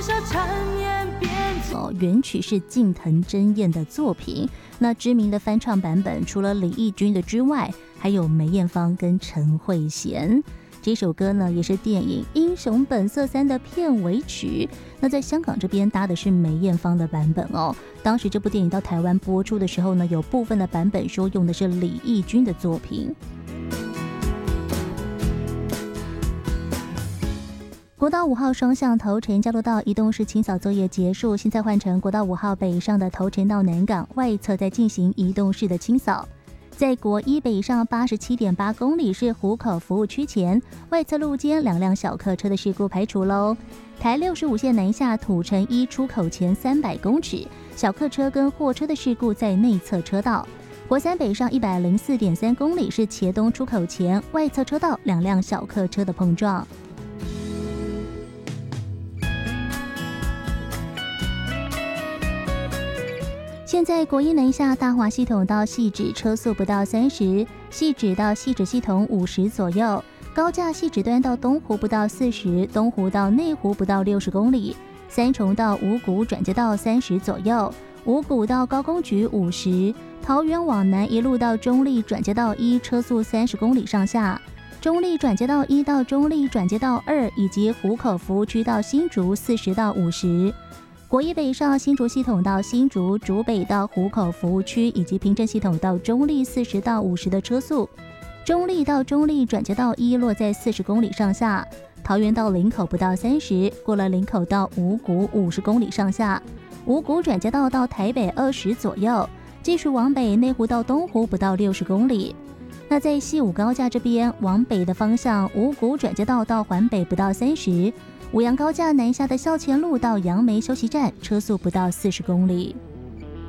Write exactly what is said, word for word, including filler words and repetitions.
哦，原曲是近藤真彦的作品。那知名的翻唱版本除了李翊君的之外，还有梅艳芳跟陈慧娴。这首歌呢，也是电影《英雄本色三》的片尾曲。那在香港这边搭的是梅艳芳的版本哦。当时这部电影到台湾播出的时候呢，有部分的版本说用的是李翊君的作品。国道五号双向头城交流道移动式清扫作业结束，现在换成国道五号北上的头城到南港外侧在进行移动式的清扫。在国一北上 八十七点八 公里是湖口服务区前，外侧路肩两辆小客车的事故排除喽。台六十五线南下土城一出口前三百公尺，小客车跟货车的事故在内侧车道。国三北上 一百零四点三 公里是茄东出口前，外侧车道两辆小客车的碰撞。现在国一南下大华系统到汐止车速不到三十，汐止到汐止系统五十左右，高架汐止端到东湖不到四十，东湖到内湖不到六十公里，三重到五股转接到三十左右，五股到高工局五十，桃园往南一路到中立转接到一车速三十公里上下，中立转接到一到中立转接到二以及湖口服务区到新竹四十到五十。国一北上新竹系统到新竹，竹北到湖口服务区以及平镇系统到中立四十到五十的车速，中立到中立转接到一落在四十公里上下，桃园到林口不到三十，过了林口到五股五十公里上下，五股转接到到台北二十左右，继续往北内湖到东湖不到六十公里。那在西武高架这边往北的方向，五股转接道到环北不到三十，五杨高架南下的校前路到杨梅休息站，车速不到四十公里。